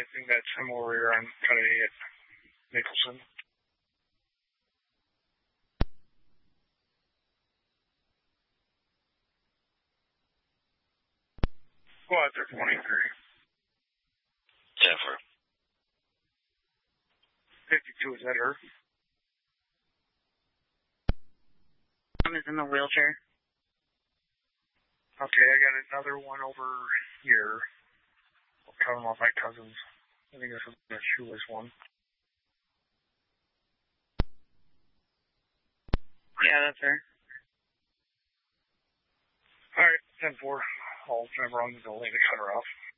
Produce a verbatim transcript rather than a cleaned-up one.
I think that's him over here on Cuddy at Nicholson. Go out there, twenty-three. ten four. fifty-two, is that her? Mom is in the wheelchair. Okay, I got another one over here. I'll cut them off my cousins. I think this is the shoeless one. Yeah, that's her. Alright, ten four. I'll drive around the building to cut her off.